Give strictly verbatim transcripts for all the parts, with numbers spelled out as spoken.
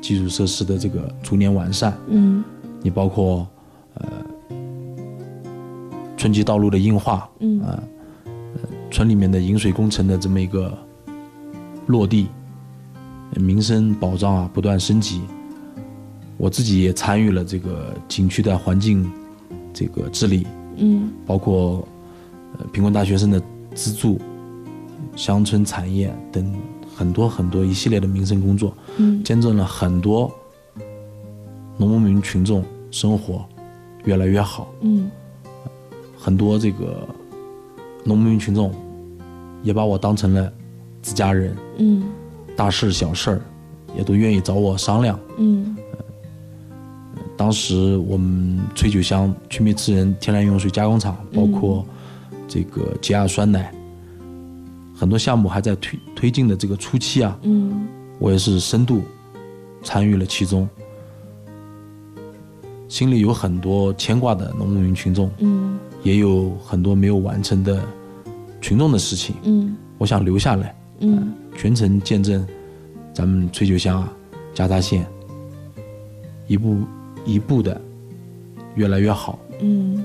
基础设施的这个逐年完善， 嗯， 你包括呃村级道路的硬化， 嗯啊、呃，村里面的引水工程的这么一个落地，民生保障啊不断升级。我自己也参与了这个景区的环境这个治理， 嗯， 包括呃贫困大学生的资助、乡村产业等很多很多一系列的民生工作， 嗯， 见证了很多农牧民群众生活越来越好， 嗯， 很多这个农牧民群众也把我当成了自家人， 嗯， 大事小事也都愿意找我商量， 嗯， 当时我们崔九乡曲密次人天然用水加工厂，包括这个杰亚酸奶，很多项目还在推推进的这个初期啊， 嗯， 我也是深度参与了其中，心里有很多牵挂的农牧民群众， 嗯， 也有很多没有完成的群众的事情， 嗯， 我想留下来， 嗯， 全程见证咱们崔九乡啊、嘉扎县一步一步的越来越好。 嗯，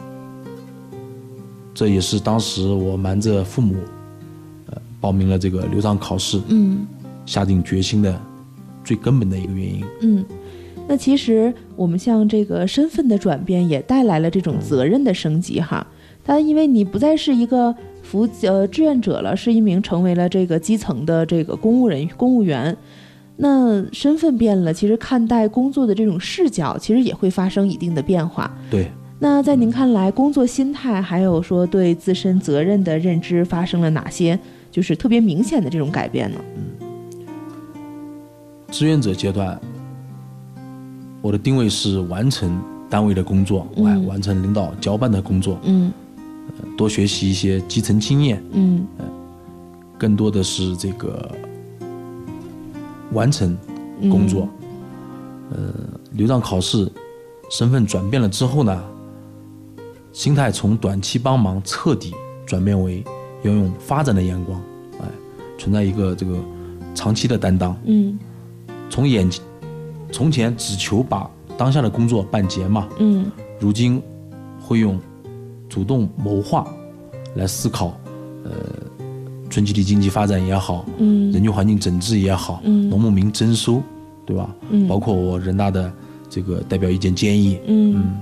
这也是当时我瞒着父母，呃，报名了这个流障考试， 嗯， 下定决心的最根本的一个原因。 嗯，那其实我们像这个身份的转变，也带来了这种责任的升级哈。它因为你不再是一个服呃志愿者了，是一名成为了这个基层的这个公务人公务员。那身份变了，其实看待工作的这种视角，其实也会发生一定的变化。 对。 那在您看来，工作心态还有说对自身责任的认知发生了哪些就是特别明显的这种改变呢？ 嗯，志愿者阶段，我的定位是完成单位的工作， 嗯， 完成领导交办的工作， 嗯， 呃、多学习一些基层经验， 嗯， 呃，更多的是这个完成工作。嗯、呃，流障考试身份转变了之后呢，心态从短期帮忙彻底转变为要用发展的眼光，哎，存在一个这个长期的担当。 嗯， 从眼从前只求把当下的工作办结嘛， 嗯， 如今会用主动谋划来思考，呃，村集体经济发展也好， 嗯， 人居环境整治也好， 嗯， 农牧民征收，对吧？ 嗯， 包括我人大的这个代表意见建议， 嗯， 嗯，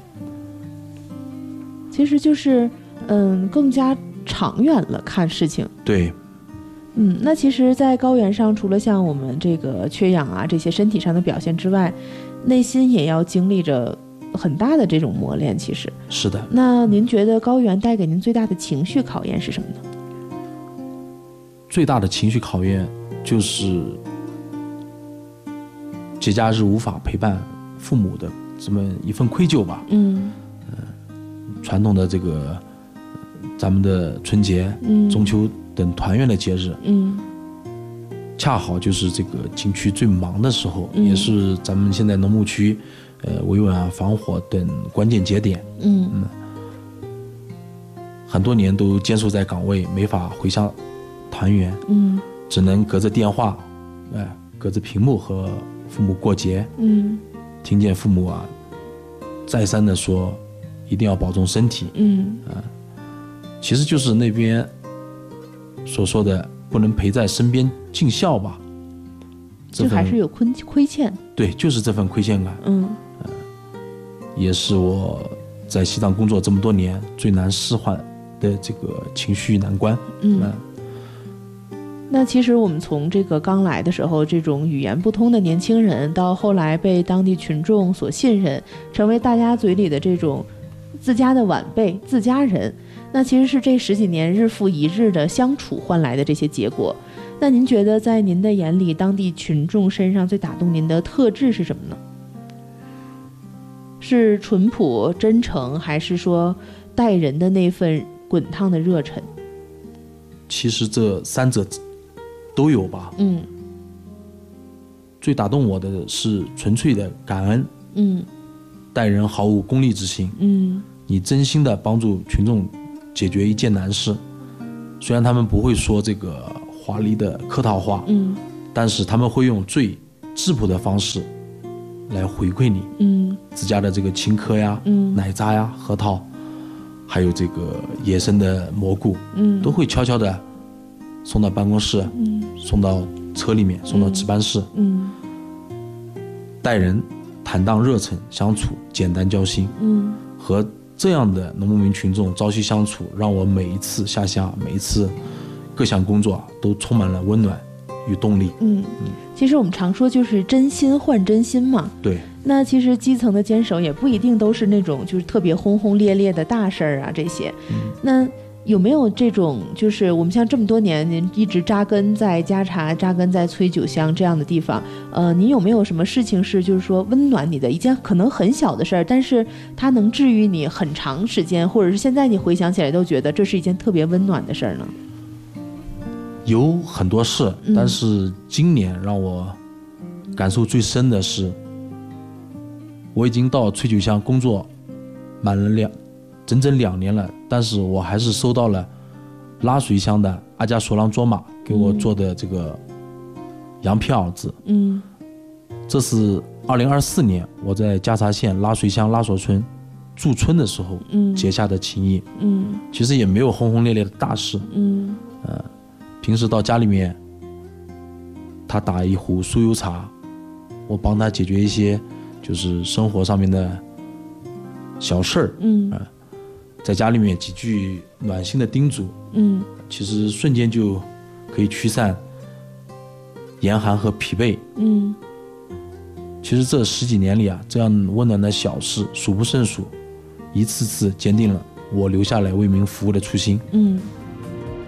其实就是嗯更加长远了看事情。 对。 嗯，那其实在高原上，除了像我们这个缺氧啊这些身体上的表现之外，内心也要经历着很大的这种磨练。其实是的。 那您觉得高原带给您最大的情绪考验是什么呢？ 最大的情绪考验就是节假日无法陪伴父母的这么一份愧疚吧。 嗯， 呃、传统的这个咱们的春节、 嗯、 中秋等团圆的节日， 嗯， 恰好就是这个景区最忙的时候， 嗯、 也是咱们现在农牧区呃维稳啊、防火等关键节点。 嗯嗯，很多年都坚守在岗位，没法回乡团圆， 嗯， 只能隔着电话，哎、呃，隔着屏幕和父母过节。 嗯， 听见父母啊再三的说一定要保重身体。 嗯， 啊、呃，其实就是那边所说的不能陪在身边尽孝吧， 这还是有亏亏欠。 对，就是这份亏欠感。 嗯， 呃，也是我在西藏工作这么多年最难释怀的这个情绪难关。 嗯。 呃那其实我们从这个刚来的时候，这种语言不通的年轻人，到后来被当地群众所信任，成为大家嘴里的这种自家的晚辈、自家人，那其实是这十几年日复一日的相处换来的这些结果。那您觉得在您的眼里，当地群众身上最打动您的特质是什么呢？是淳朴真诚，还是说待人的那份滚烫的热忱？ 其实这三者都有吧。 嗯， 最打动我的是纯粹的感恩。 嗯， 待人毫无功利之心。 嗯， 你真心的帮助群众解决一件难事，虽然他们不会说这个华丽的客套话， 嗯， 但是他们会用最质朴的方式来回馈你， 嗯， 自家的这个青稞呀、 嗯奶渣呀、核桃，还有这个野生的蘑菇， 嗯， 都会悄悄的送到办公室， 嗯， 送到车里面，送到值班室， 嗯， 待人坦荡热忱相处，简单交心， 嗯， 和这样的农牧民群众朝夕相处，让我每一次下乡，每一次各项工作都充满了温暖与动力。 嗯，其实我们常说就是真心换真心嘛。 对。 那其实基层的坚守也不一定都是那种就是特别轰轰烈烈的大事儿啊，这些。 嗯。 那有没有这种就是我们像这么多年您一直扎根在家茶、扎根在崔九乡这样的地方，呃，您有没有什么事情是就是说温暖你的一件可能很小的事儿，但是它能治愈你很长时间，或者是现在你回想起来都觉得这是一件特别温暖的事儿呢？ 有很多事， 嗯， 但是今年让我感受最深的是，我已经到崔九乡工作满了两整整两年了，但是我还是收到了拉水乡的阿家索朗卓玛给我做的这个羊皮袄子。 嗯， 这是二零二四年我在嘉茶县拉水乡拉索村驻村的时候结下的情谊。 嗯， 其实也没有轰轰烈烈的大事。 嗯， 呃，平时到家里面，他打一壶酥油茶，我帮他解决一些就是生活上面的小事儿。 嗯， 呃，在家里面几句暖心的叮嘱， 嗯， 其实瞬间就可以驱散严寒和疲惫。 嗯， 其实这十几年里啊，这样温暖的小事数不胜数，一次次坚定了我留下来为民服务的初心。 嗯。